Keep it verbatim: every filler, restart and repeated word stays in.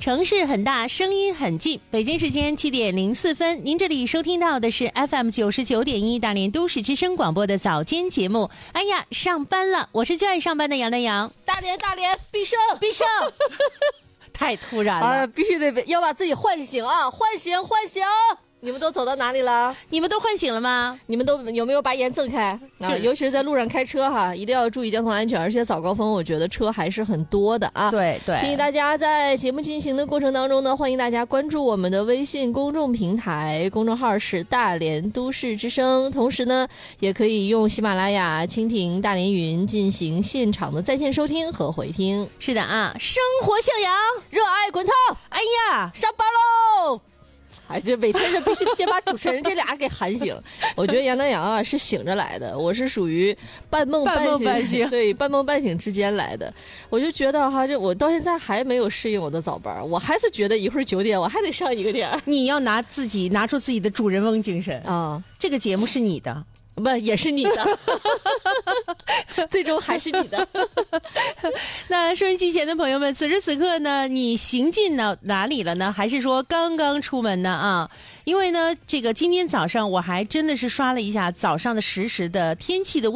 城市很大，声音很近。北京时间七点零四分，您这里收听到的是 F M 九十九点一大连都市之声广播的早间节目。哎呀，上班了！我是最爱上班的杨丹阳。 大连，大连，必胜， 必胜！太突然了， 啊！必须得要把自己唤醒啊！唤醒，唤醒！你们都走到哪里了？ 你们都唤醒了吗？ 你们都有没有把眼睁开？啊，尤其是在路上开车哈，一定要注意交通安全。而且早高峰，我觉得车还是很多的啊。 对对， 建议大家在节目进行的过程当中呢，欢迎大家关注我们的微信公众平台，公众号是大连都市之声。同时呢，也可以用喜马拉雅、蜻蜓、大连云进行现场的在线收听和回听。 是的啊，生活向阳， 热爱滚烫。 哎呀， 上班喽！哎，这每天是必须先把主持人这俩给喊醒。我觉得杨丹阳啊是醒着来的，我是属于半梦半醒， 半梦半醒对，半梦半醒之间来的。我就觉得哈，这我到现在还没有适应我的早班，我还是觉得一会儿九点我还得上一个点儿。 你要拿自己拿出自己的主人翁精神啊！ 这个节目是你的。 不也是你的，最终还是你的。 那收音机前的朋友们，此时此刻呢，你行进到哪里了呢？还是说刚刚出门呢？啊，因为呢，这个今天早上我还真的是刷了一下早上的实时的天气的